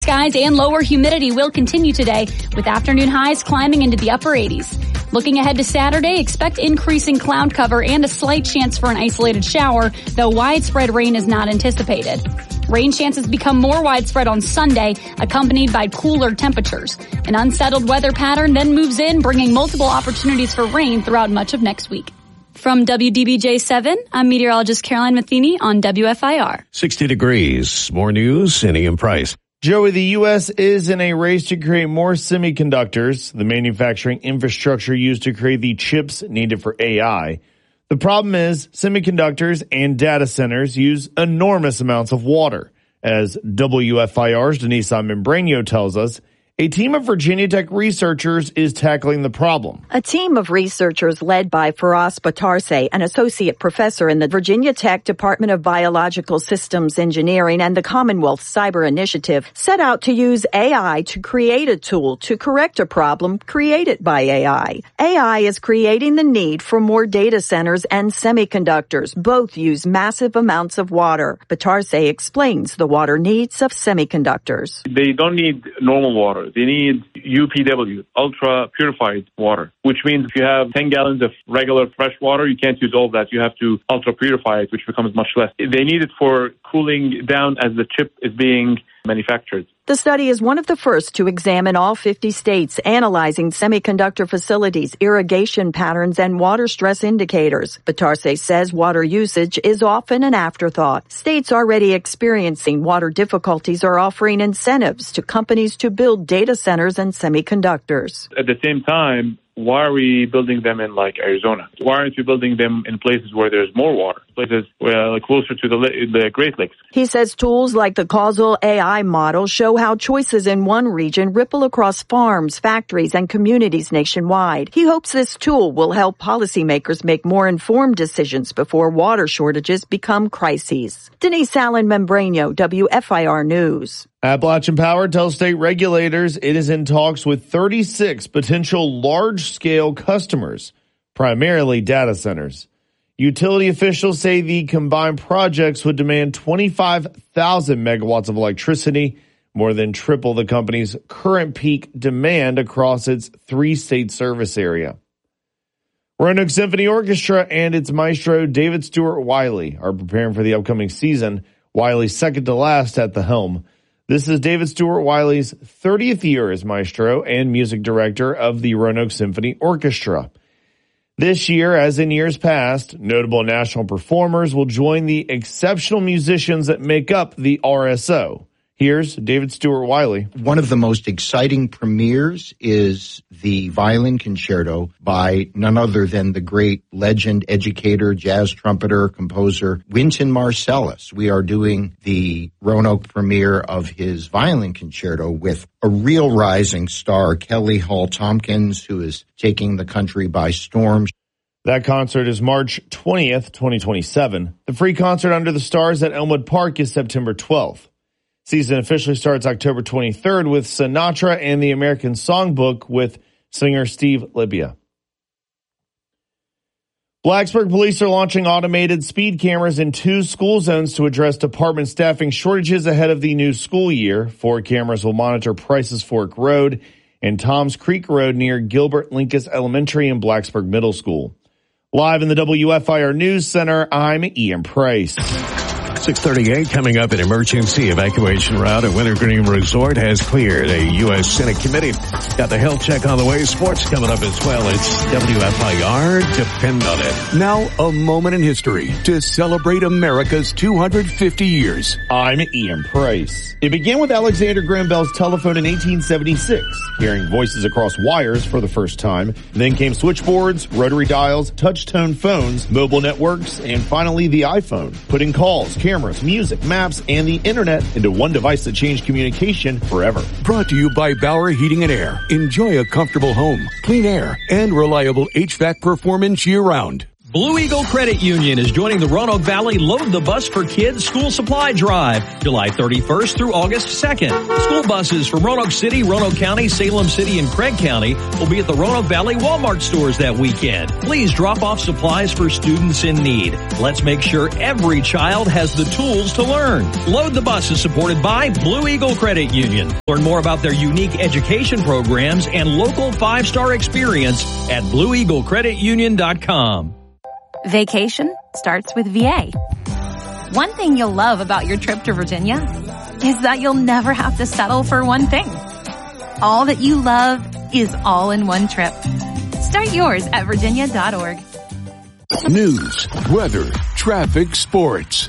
Skies and lower humidity will continue today, with afternoon highs climbing into the upper 80s. Looking ahead to Saturday, expect increasing cloud cover and a slight chance for an isolated shower, though widespread rain is not anticipated. Rain chances become more widespread on Sunday, accompanied by cooler temperatures. An unsettled weather pattern then moves in, bringing multiple opportunities for rain throughout much of next week. From WDBJ7, I'm meteorologist Caroline Matheny on WFIR. 60 degrees. More news, Ian Price. Joey, the U.S. is in a race to create more semiconductors, the manufacturing infrastructure used to create the chips needed for AI. The problem is semiconductors and data centers use enormous amounts of water. As WFIR's Denise Membranio tells us, a team of Virginia Tech researchers is tackling the problem. A team of researchers led by Firas Batarse, an associate professor in the Virginia Tech Department of Biological Systems Engineering and the Commonwealth Cyber Initiative, set out to use AI to create a tool to correct a problem created by AI. AI is creating the need for more data centers and semiconductors. Both use massive amounts of water. Batarse explains the water needs of semiconductors. They don't need normal water. They need UPW, ultra purified water, which means if you have 10 gallons of regular fresh water, you can't use all of that. You have to ultra purify it, which becomes much less. They need it for cooling down as the chip is being manufactured. The study is one of the first to examine all 50 states, analyzing semiconductor facilities, irrigation patterns, and water stress indicators. Batarse says water usage is often an afterthought. States already experiencing water difficulties are offering incentives to companies to build data centers and semiconductors. At the same time, why are we building them in like Arizona? Why aren't we building them in places where there's more water, places closer to the Great Lakes? He says tools like the causal AI model show how choices in one region ripple across farms, factories, and communities nationwide. He hopes this tool will help policymakers make more informed decisions before water shortages become crises. Denise Membranio, WFIR News. Appalachian Power tells state regulators it is in talks with 36 potential large-scale customers, primarily data centers. Utility officials say the combined projects would demand 25,000 megawatts of electricity, more than triple the company's current peak demand across its three-state service area. Roanoke Symphony Orchestra and its maestro David Stewart Wiley are preparing for the upcoming season. Wiley's second to last at the helm. This is David Stewart Wiley's 30th year as maestro and music director of the Roanoke Symphony Orchestra. This year, as in years past, notable national performers will join the exceptional musicians that make up the RSO. Here's David Stewart Wiley. One of the most exciting premieres is the violin concerto by none other than the great legend, educator, jazz trumpeter, composer, Wynton Marsalis. We are doing the Roanoke premiere of his violin concerto with a real rising star, Kelly Hall Tompkins, who is taking the country by storm. That concert is March 20th, 2027. The free concert Under the Stars at Elmwood Park is September 12th. Season officially starts October 23rd with Sinatra and the American Songbook with singer Steve Libya. Blacksburg police are launching automated speed cameras in 2 school zones to address department staffing shortages ahead of the new school year. 4 cameras will monitor Prices Fork Road and Toms Creek Road near Gilbert Linkus Elementary and Blacksburg Middle School. Live in the WFIR News Center, I'm Ian Price. 6:38 coming up. An emergency evacuation route at Wintergreen Resort has cleared. A U.S. Senate committee got the health check on the way. Sports coming up as well. It's WFIR. Depend on it. Now a moment in history to celebrate America's 250 years. I'm Ian Price. It began with Alexander Graham Bell's telephone in 1876, hearing voices across wires for the first time. Then came switchboards, rotary dials, touch-tone phones, mobile networks, and finally the iPhone, putting calls, cameras, music, maps, and the internet into one device that changed communication forever. Brought to you by Bauer Heating and Air. Enjoy a comfortable home, clean air, and reliable HVAC performance year-round. Blue Eagle Credit Union is joining the Roanoke Valley Load the Bus for Kids School Supply Drive, July 31st through August 2nd. School buses from Roanoke City, Roanoke County, Salem City, and Craig County will be at the Roanoke Valley Walmart stores that weekend. Please drop off supplies for students in need. Let's make sure every child has the tools to learn. Load the Bus is supported by Blue Eagle Credit Union. Learn more about their unique education programs and local 5-star experience at BlueEagleCreditUnion.com. Vacation starts with VA. One thing you'll love about your trip to Virginia is that you'll never have to settle for one thing. All that you love is all in one trip. Start yours at virginia.org. News, weather, traffic, sports.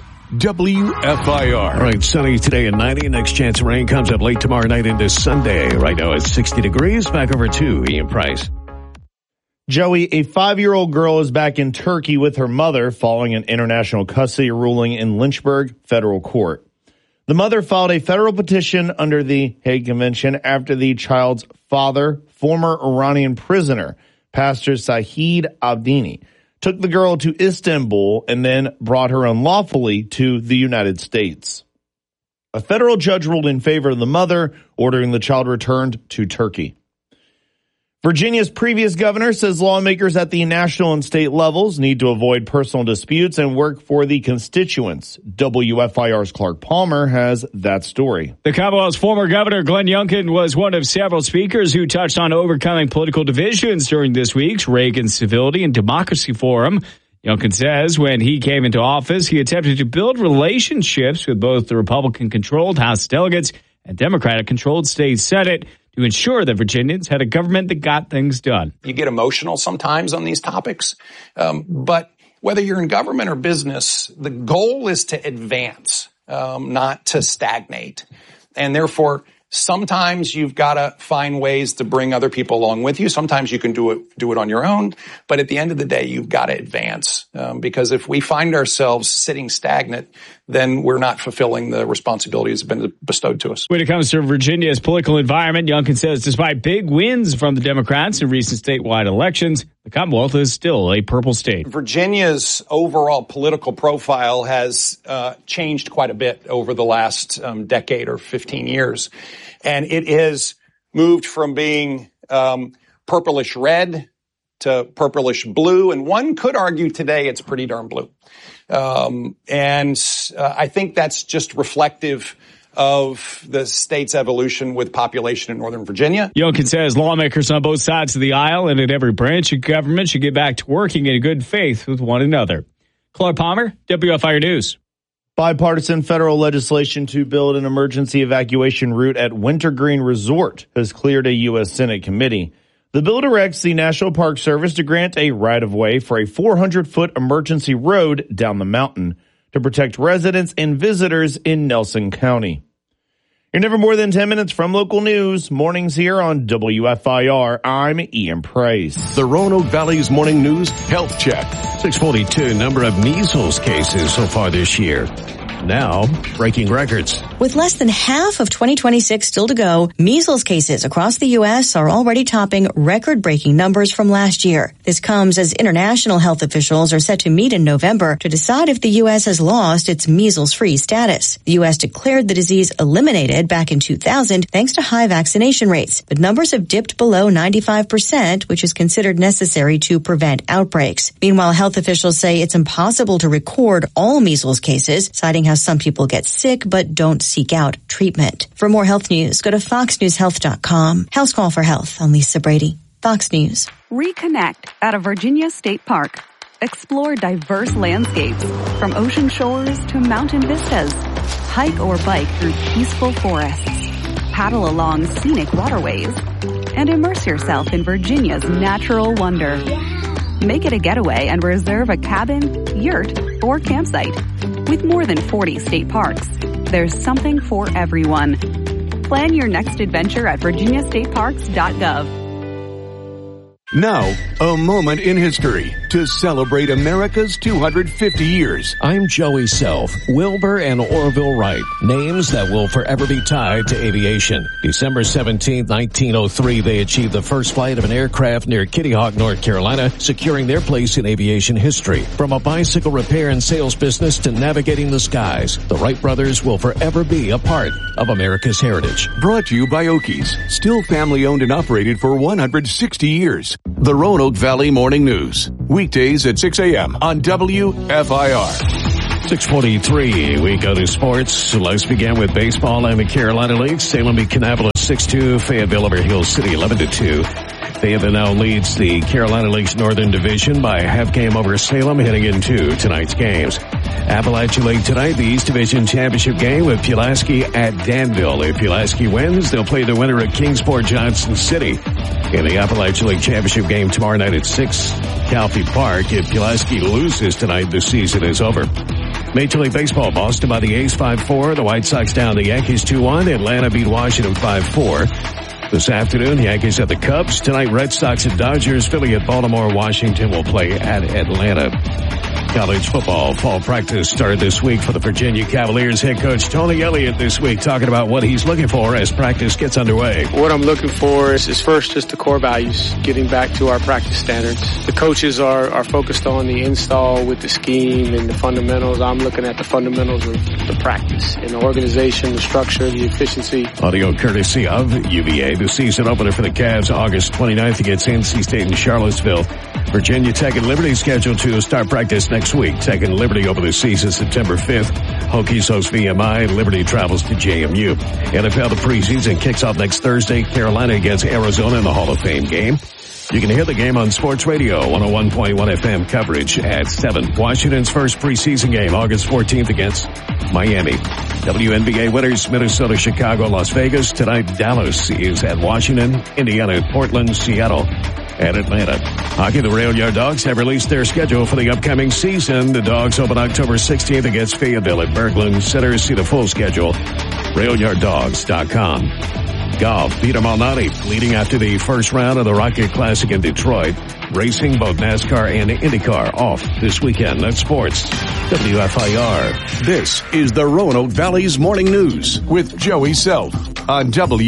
WFIR. All right, sunny today at 90. Next chance of rain comes up late tomorrow night into Sunday. Right now it's 60 degrees. Back over to Ian Price. Joey, a 5-year-old girl is back in Turkey with her mother following an international custody ruling in Lynchburg federal court. The mother filed a federal petition under the Hague Convention after the child's father, former Iranian prisoner, Pastor Saeed Abdini, took the girl to Istanbul and then brought her unlawfully to the United States. A federal judge ruled in favor of the mother, ordering the child returned to Turkey. Virginia's previous governor says lawmakers at the national and state levels need to avoid personal disputes and work for the constituents. WFIR's Clark Palmer has that story. The Commonwealth's former governor, Glenn Youngkin, was one of several speakers who touched on overcoming political divisions during this week's Reagan Civility and Democracy Forum. Youngkin says when he came into office, he attempted to build relationships with both the Republican-controlled House delegates and Democratic-controlled state Senate to ensure that Virginians had a government that got things done. You get emotional sometimes on these topics, but whether you're in government or business, the goal is to advance, not to stagnate. And therefore, sometimes you've got to find ways to bring other people along with you. Sometimes you can do it on your own. But at the end of the day, you've got to advance. Because if we find ourselves sitting stagnant, then we're not fulfilling the responsibilities that have been bestowed to us. When it comes to Virginia's political environment, Youngkin says despite big wins from the Democrats in recent statewide elections, the Commonwealth is still a purple state. Virginia's overall political profile has changed quite a bit over the last decade or 15 years. And it has moved from being purplish red to purplish blue. And one could argue today it's pretty darn blue. And I think that's just reflective of the state's evolution with population in Northern Virginia. Youngkin says lawmakers on both sides of the aisle and at every branch of government should get back to working in good faith with one another. Clark Palmer, WFIR News. Bipartisan federal legislation to build an emergency evacuation route at Wintergreen Resort has cleared a U.S. Senate committee. The bill directs the National Park Service to grant a right-of-way for a 400-foot emergency road down the mountain to protect residents and visitors in Nelson County. You're never more than 10 minutes from local news. Mornings here on WFIR. I'm Ian Price. The Roanoke Valley's Morning News Health Check. 642, number of measles cases so far this year. Now, breaking records. With less than half of 2026 still to go, measles cases across the U.S. are already topping record-breaking numbers from last year. This comes as international health officials are set to meet in November to decide if the U.S. has lost its measles-free status. The U.S. declared the disease eliminated back in 2000 thanks to high vaccination rates, but numbers have dipped below 95%, which is considered necessary to prevent outbreaks. Meanwhile, health officials say it's impossible to record all measles cases, citing how some people get sick but don't seek out treatment. For more health news, go to foxnewshealth.com. House Call for Health. I'm Lisa Brady, Fox News. Reconnect at a Virginia state park. Explore diverse landscapes, from ocean shores to mountain vistas. Hike or bike through peaceful forests. Paddle along scenic waterways. And immerse yourself in Virginia's natural wonder. Make it a getaway and reserve a cabin, yurt, or campsite. With more than 40 state parks, there's something for everyone. Plan your next adventure at virginiastateparks.gov. Now, a moment in history to celebrate America's 250 years. I'm Joey Self. Wilbur and Orville Wright, names that will forever be tied to aviation. December 17, 1903, they achieved the first flight of an aircraft near Kitty Hawk, North Carolina, securing their place in aviation history. From a bicycle repair and sales business to navigating the skies, the Wright brothers will forever be a part of America's heritage. Brought to you by Okies, still family owned and operated for 160 years. The Roanoke Valley Morning News, weekdays at 6 a.m. on WFIR. 6:43, we go to sports. Let's begin with baseball and the Carolina League. Salem beat Kannapolis 6-2, Fayetteville over Hill City 11-2. Fayetteville now leads the Carolina League's Northern Division by a half game over Salem heading into tonight's games. Appalachia League tonight, the East Division Championship game with Pulaski at Danville. If Pulaski wins, they'll play the winner at Kingsport Johnson City. In the Appalachia League Championship game tomorrow night at 6, Calfee Park. If Pulaski loses tonight, the season is over. Major League Baseball, Boston by the A's 5-4. The White Sox down the Yankees 2-1. Atlanta beat Washington 5-4. This afternoon, the Yankees at the Cubs. Tonight, Red Sox at Dodgers. Philly at Baltimore. Washington will play at Atlanta. College football fall practice started this week for the Virginia Cavaliers. Head coach Tony Elliott this week talking about what he's looking for as practice gets underway. What I'm looking for is first just the core values, getting back to our practice standards. The coaches are focused on the install with the scheme and the fundamentals. I'm looking at the fundamentals of the practice and the organization, the structure, the efficiency. Audio courtesy of UVA. The season opener for the Cavs August 29th against NC State in Charlottesville. Virginia Tech and Liberty scheduled to start practice next week. Tech and Liberty over the season September 5th. Hokies host VMI and Liberty travels to JMU. NFL, the preseason kicks off next Thursday. Carolina against Arizona in the Hall of Fame game. You can hear the game on Sports Radio, 101.1 FM coverage at 7. Washington's first preseason game, August 14th against Miami. WNBA winners, Minnesota, Chicago, Las Vegas. Tonight, Dallas is at Washington, Indiana, Portland, Seattle, and Atlanta. Hockey, the Rail Yard Dogs have released their schedule for the upcoming season. The Dogs open October 16th against Fayetteville at Berglund Center. See the full schedule, railyarddogs.com. Golf, Peter Malnati leading after the first round of the Rocket Classic in Detroit. Racing, both NASCAR and IndyCar off this weekend. That's sports. WFIR. This is the Roanoke Valley's Morning News with Joey Self on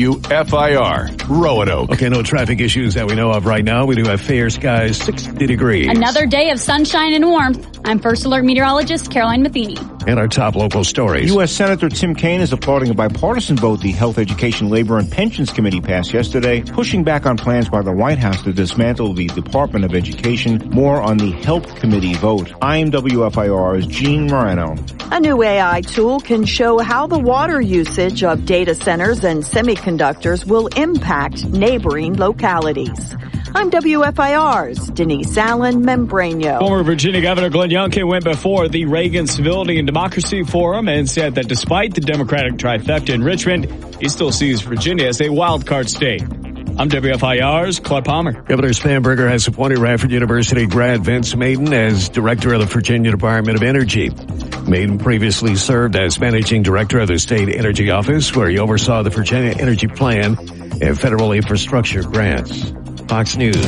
WFIR. Roanoke. Okay, no traffic issues that we know of right now. We do have fair skies, 60 degrees. Another day of sunshine and warmth. I'm First Alert meteorologist Caroline Matheny. And our top local stories. U.S. Senator Tim Kaine is applauding a bipartisan vote the Health, Education, Labor, and Pensions Committee passed yesterday, pushing back on plans by the White House to dismantle the Department of Education. More on the Health Committee vote. I'm WFIR's Gene Morano. A new AI tool can show how the water usage of data centers and semiconductors will impact neighboring localities. I'm WFIR's Denise Allen Membrano. Former Virginia Governor Glenn Youngkin went before the Reagan Civility and Democracy Forum and said that despite the Democratic trifecta in Richmond, he still sees Virginia as a wild card state. I'm WFIR's Claude Palmer. Governor Spanberger has appointed Radford University grad Vince Maiden as director of the Virginia Department of Energy. Maiden previously served as managing director of the State Energy Office, where he oversaw the Virginia Energy Plan and federal infrastructure grants. Fox News.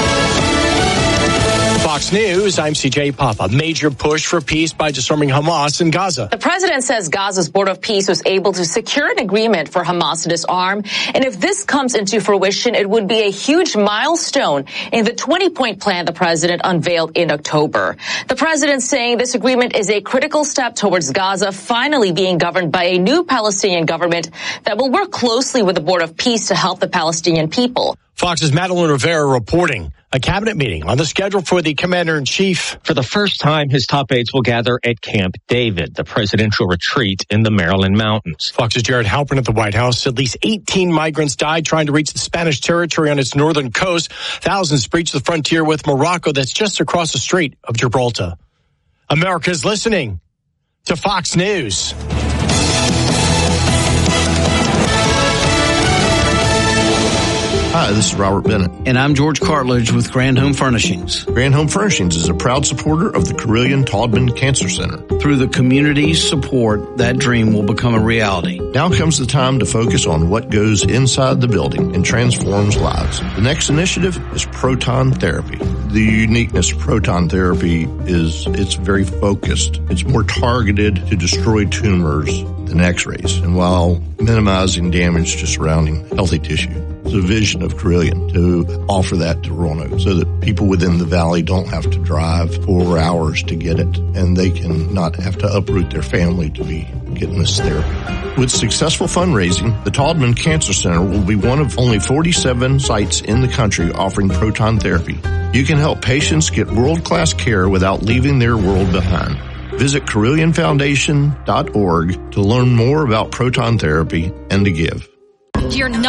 Fox News, I'm CJ Papa. Major push for peace by disarming Hamas in Gaza. The president says Gaza's Board of Peace was able to secure an agreement for Hamas to disarm. And if this comes into fruition, it would be a huge milestone in the 20-point plan the president unveiled in October. The president saying this agreement is a critical step towards Gaza finally being governed by a new Palestinian government that will work closely with the Board of Peace to help the Palestinian people. Fox's Madeline Rivera reporting. A cabinet meeting on the schedule for the commander-in-chief. For the first time, his top aides will gather at Camp David, the presidential retreat in the Maryland mountains. Fox's Jared Halpern at the White House. At least 18 migrants died trying to reach the Spanish territory on its northern coast. Thousands breached the frontier with Morocco that's just across the Strait of Gibraltar. America's listening to Fox News. Hi, this is Robert Bennett. And I'm George Cartledge with Grand Home Furnishings. Grand Home Furnishings is a proud supporter of the Carilion Taubman Cancer Center. Through the community's support, that dream will become a reality. Now comes the time to focus on what goes inside the building and transforms lives. The next initiative is proton therapy. The uniqueness of proton therapy is it's very focused. It's more targeted to destroy tumors than X-rays, and while minimizing damage to surrounding healthy tissue. It's a vision of Carilion to offer that to Roanoke so that people within the valley don't have to drive 4 hours to get it, and they can not have to uproot their family to be getting this therapy. With successful fundraising, the Taubman Cancer Center will be one of only 47 sites in the country offering proton therapy. You can help patients get world-class care without leaving their world behind. Visit CarillionFoundation.org to learn more about proton therapy and to give. You're not